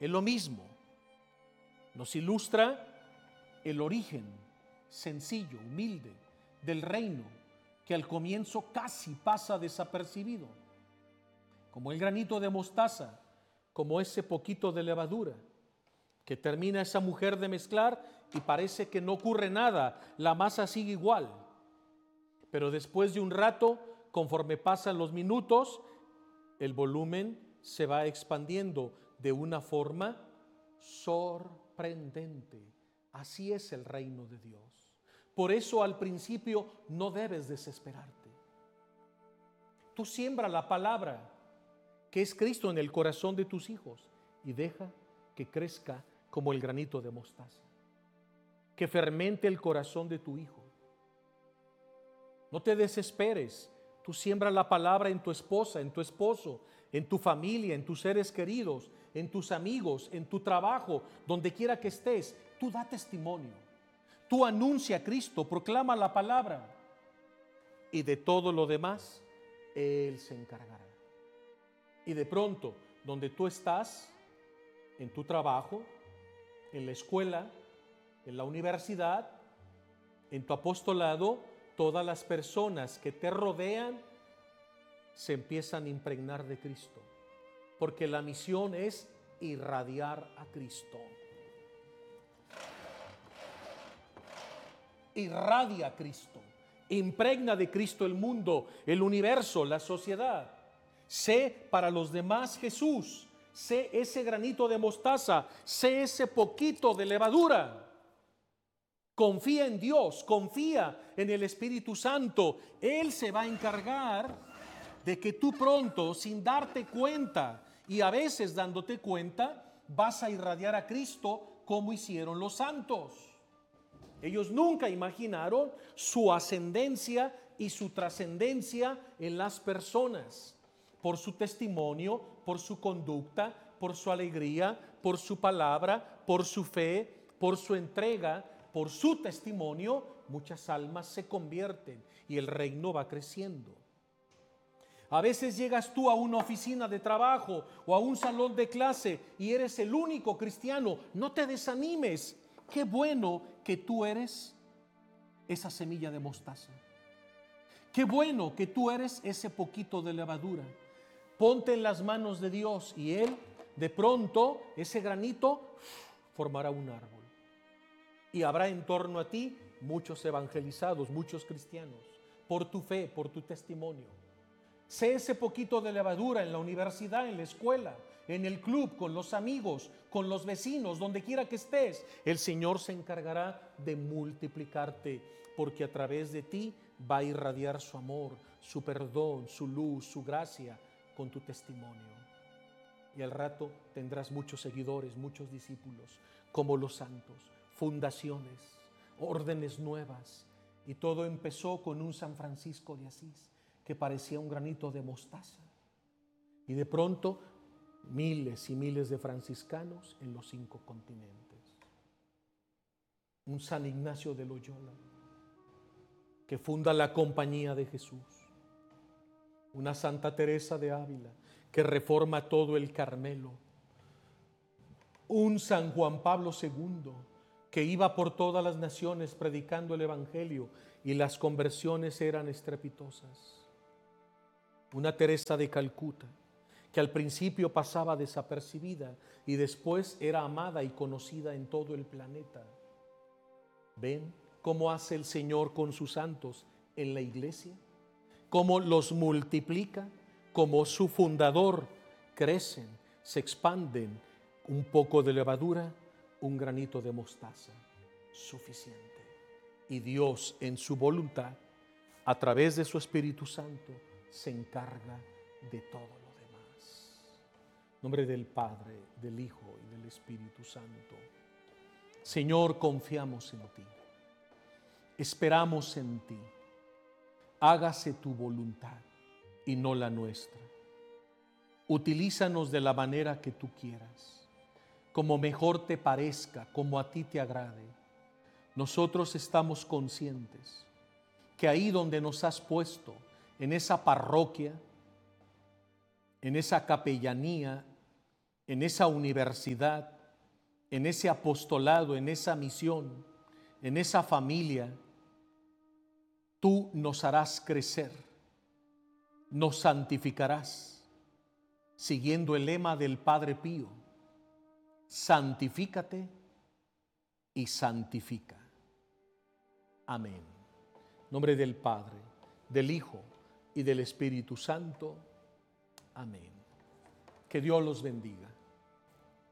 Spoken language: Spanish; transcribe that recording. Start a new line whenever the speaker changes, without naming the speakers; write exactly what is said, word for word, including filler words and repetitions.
es lo mismo. Nos ilustra el origen sencillo, humilde del reino, que al comienzo casi pasa desapercibido, como el granito de mostaza, como ese poquito de levadura, que termina esa mujer de mezclar y parece que no ocurre nada, la masa sigue igual. Pero después de un rato, conforme pasan los minutos, el volumen se va expandiendo de una forma sorprendente. Así es el reino de Dios. Por eso al principio no debes desesperarte. Tú siembra la palabra que es Cristo en el corazón de tus hijos y deja que crezca como el granito de mostaza, que fermente el corazón de tu hijo. No te desesperes. Tú siembra la palabra en tu esposa, en tu esposo, en tu familia, en tus seres queridos, en tus amigos, en tu trabajo, donde quiera que estés. Tú da testimonio. Tú anuncia a Cristo, proclama la palabra. Y de todo lo demás, Él se encargará. Y de pronto, donde tú estás, en tu trabajo, en la escuela, en la universidad, en tu apostolado, todas las personas que te rodean se empiezan a impregnar de Cristo, porque la misión es irradiar a Cristo. Irradia a Cristo, impregna de Cristo el mundo, el universo, la sociedad. Sé para los demás Jesús, sé ese granito de mostaza, sé ese poquito de levadura. Confía en Dios, confía en el Espíritu Santo. Él se va a encargar de que tú pronto, sin darte cuenta y a veces dándote cuenta, vas a irradiar a Cristo como hicieron los santos. Ellos nunca imaginaron su ascendencia y su trascendencia en las personas, por su testimonio, por su conducta, por su alegría, por su palabra, por su fe, por su entrega. Por su testimonio, muchas almas se convierten y el reino va creciendo. A veces llegas tú a una oficina de trabajo o a un salón de clase y eres el único cristiano. No te desanimes. Qué bueno que tú eres esa semilla de mostaza. Qué bueno que tú eres ese poquito de levadura. Ponte en las manos de Dios y Él, de pronto, ese granito formará un árbol. Y habrá en torno a ti muchos evangelizados, muchos cristianos, por tu fe, por tu testimonio. Sé ese poquito de levadura en la universidad, en la escuela, en el club, con los amigos, con los vecinos, donde quiera que estés. El Señor se encargará de multiplicarte, porque a través de ti va a irradiar su amor, su perdón, su luz, su gracia, con tu testimonio. Y al rato tendrás muchos seguidores, muchos discípulos, como los santos, fundaciones, órdenes nuevas. Y todo empezó con un San Francisco de Asís que parecía un granito de mostaza. Y de pronto, miles y miles de franciscanos en los cinco continentes. Un San Ignacio de Loyola que funda la Compañía de Jesús. Una Santa Teresa de Ávila que reforma todo el Carmelo. Un San Juan Pablo segundo que iba por todas las naciones predicando el Evangelio y las conversiones eran estrepitosas. Una Teresa de Calcuta que al principio pasaba desapercibida y después era amada y conocida en todo el planeta. ¿Ven cómo hace el Señor con sus santos en la iglesia? Cómo los multiplica, como su fundador crecen, se expanden. Un poco de levadura, un granito de mostaza, suficiente. Y Dios en su voluntad, a través de su Espíritu Santo, se encarga de todo lo demás. En nombre del Padre, del Hijo y del Espíritu Santo. Señor, confiamos en ti. Esperamos en ti. Hágase tu voluntad y no la nuestra. Utilízanos de la manera que tú quieras, como mejor te parezca, como a ti te agrade. Nosotros estamos conscientes que ahí donde nos has puesto, en esa parroquia, en esa capellanía, en esa universidad, en ese apostolado, en esa misión, en esa familia. Tú nos harás crecer, nos santificarás, siguiendo el lema del Padre Pío: santifícate y santifica. Amén. En nombre del Padre, del Hijo y del Espíritu Santo. Amén. Que Dios los bendiga.